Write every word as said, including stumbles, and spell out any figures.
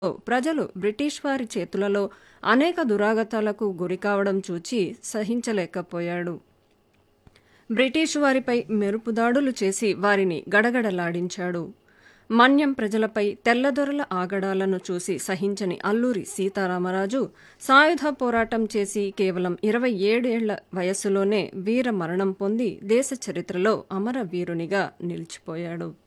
ప్రజలు బ్రిటిష్ వారి చేతులలో అనేక దురాగతాలకు గురికావడం చూచి సహించలేకపోయాడు. బ్రిటిష్ వారిపై మెరుపుదాడులు చేసి వారిని గడగడలాడించాడు. మన్యం ప్రజలపై తెల్లదొరల ఆగడాలను చూసి సహించని అల్లూరి సీతారామరాజు సాయుధ పోరాటం చేసి కేవలం ఇరవై ఏడేళ్ల వయస్సులోనే వీర మరణం పొంది దేశ చరిత్రలో అమరవీరునిగా నిలిచిపోయాడు.